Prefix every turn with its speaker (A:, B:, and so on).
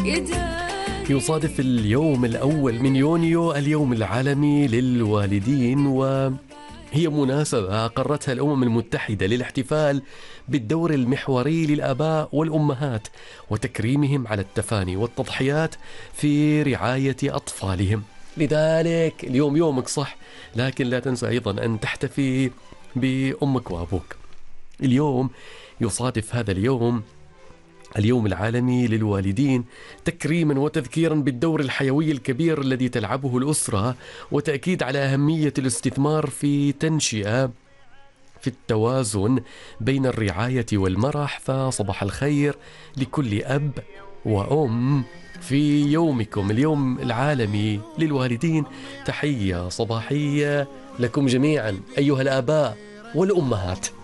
A: يصادف اليوم الأول من يونيو اليوم العالمي للوالدين، وهي مناسبة أقرتها الأمم المتحدة للاحتفال بالدور المحوري للآباء والأمهات وتكريمهم على التفاني والتضحيات في رعاية أطفالهم. لذلك اليوم يومك صح، لكن لا تنسى أيضا أن تحتفي بأمك وأبوك. اليوم يصادف هذا اليوم العالمي للوالدين تكريما وتذكيرا بالدور الحيوي الكبير الذي تلعبه الأسرة، وتأكيد على أهمية الاستثمار في تنشئة في التوازن بين الرعاية والمرح. فصباح الخير لكل أب وأم في يومكم اليوم العالمي للوالدين. تحية صباحية لكم جميعا أيها الآباء والأمهات.